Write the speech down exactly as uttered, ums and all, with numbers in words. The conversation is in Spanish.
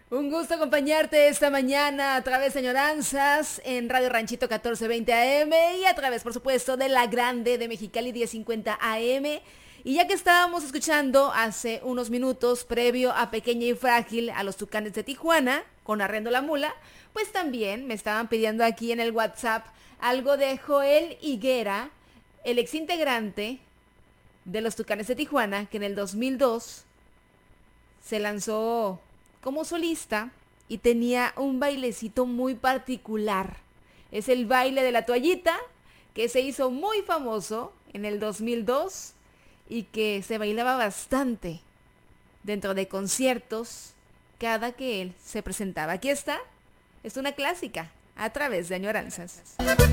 Un gusto acompañarte esta mañana a través de Añoranzas en Radio Ranchito catorce veinte A M y a través, por supuesto, de La Grande de Mexicali diez cincuenta A M. Y ya que estábamos escuchando hace unos minutos, previo a Pequeña y Frágil, a los Tucanes de Tijuana, con Arrendo la Mula, pues también me estaban pidiendo aquí en el WhatsApp algo de Joel Higuera, el exintegrante de los Tucanes de Tijuana, que en el dos mil dos se lanzó como solista y tenía un bailecito muy particular. Es el baile de la toallita, que se hizo muy famoso en el dos mil dos y que se bailaba bastante dentro de conciertos cada que él se presentaba. Aquí está, es una clásica a través de Añoranzas.